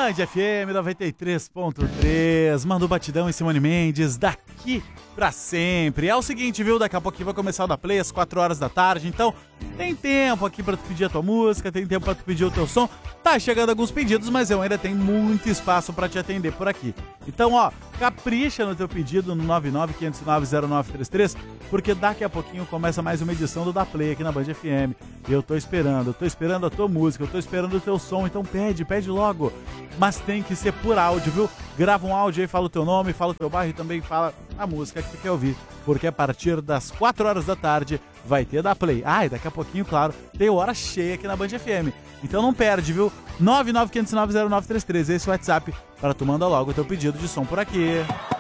Band FM 93.3, manda o batidão em Simone Mendes, daqui pra sempre. É o seguinte, viu? Daqui a pouquinho vai começar o da Play às 4 horas da tarde, então tem tempo aqui pra tu pedir a tua música, tem tempo pra tu pedir o teu som. Tá chegando alguns pedidos, mas eu ainda tenho muito espaço pra te atender por aqui. Então, ó, capricha no teu pedido no 995090933, porque daqui a pouquinho começa mais uma edição do Da Play aqui na Band FM. E eu tô esperando a tua música, eu tô esperando o teu som, então pede logo. Mas tem que ser por áudio, viu? Grava um áudio aí, fala o teu nome, fala o teu bairro e também fala a música que tu quer ouvir. Porque a partir das 4 horas da tarde vai ter Da Play. Ah, e daqui a pouquinho, claro, tem hora cheia aqui na Band FM. Então não perde, viu? 995090933, esse é o WhatsApp para tu mandar logo o teu pedido de som por aqui.